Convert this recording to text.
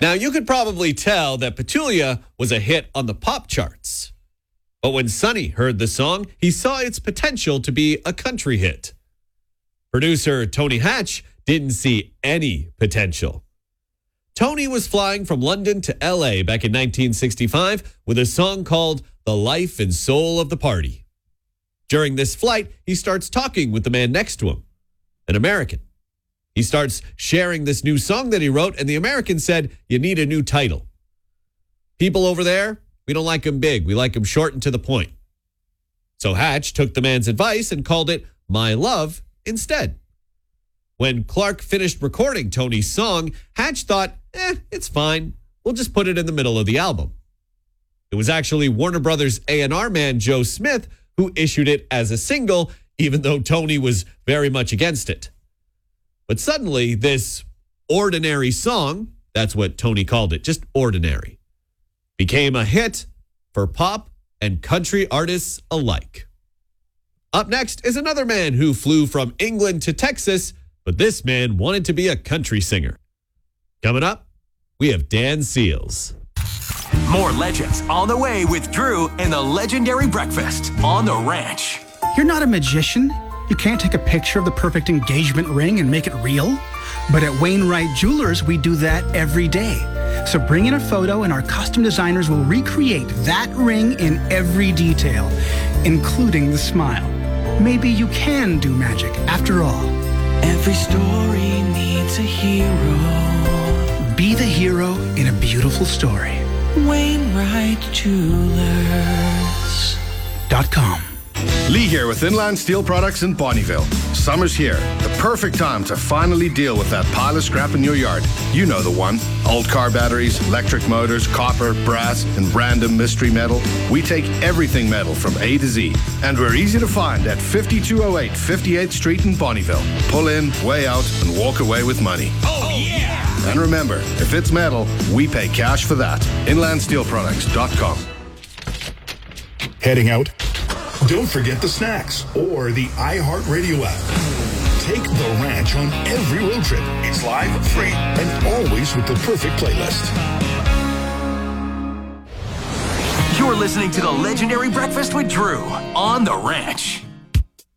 Now, you could probably tell that Petulia was a hit on the pop charts. But when Sonny heard the song, he saw its potential to be a country hit. Producer Tony Hatch didn't see any potential. Tony was flying from London to LA back in 1965 with a song called The Life and Soul of the Party. During this flight, he starts talking with the man next to him, an American. He starts sharing this new song that he wrote, and the American said, "You need a new title. People over there, we don't like them big. We like them short and to the point." So Hatch took the man's advice and called it My Love instead. When Clark finished recording Tony's song, Hatch thought, it's fine. We'll just put it in the middle of the album. It was actually Warner Brothers A&R man Joe Smith who issued it as a single, even though Tony was very much against it. But suddenly, this ordinary song, that's what Tony called it, just ordinary, became a hit for pop and country artists alike. Up next is another man who flew from England to Texas, but this man wanted to be a country singer. Coming up, we have Dan Seals. More legends on the way with Drew and the Legendary Breakfast on the Ranch. You're not a magician. You can't take a picture of the perfect engagement ring and make it real. But at Wainwright Jewelers, we do that every day. So bring in a photo and our custom designers will recreate that ring in every detail, including the smile. Maybe you can do magic after all. Every story needs a hero. Be the hero in a beautiful story. WainwrightJewelers.com. Lee here with Inland Steel Products in Bonnyville. Summer's here, the perfect time to finally deal with that pile of scrap in your yard. You know the one. Old car batteries, electric motors, copper, brass, and random mystery metal. We take everything metal from A to Z. And we're easy to find at 5208 58th Street in Bonnyville. Pull in, weigh out, and walk away with money. Oh, yeah! And remember, if it's metal, we pay cash for that. InlandSteelProducts.com. Heading out? Don't forget the snacks or the iHeartRadio app. Take The Ranch on every road trip. It's live, free, and always with the perfect playlist. You're listening to the Legendary Breakfast with Drew on the Ranch.